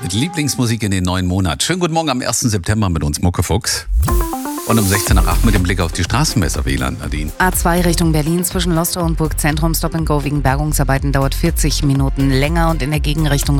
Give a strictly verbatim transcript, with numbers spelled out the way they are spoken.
mit Lieblingsmusik in den neuen Monat. Schönen guten Morgen am ersten September mit uns, Muckefuchs. Und um sechzehn nach acht mit dem Blick auf die Straßenmesser, W L A N, Nadine. A zwei Richtung Berlin zwischen Lostrow und Burgzentrum Stop and Go wegen Bergungsarbeiten dauert vierzig Minuten länger und in der Gegenrichtung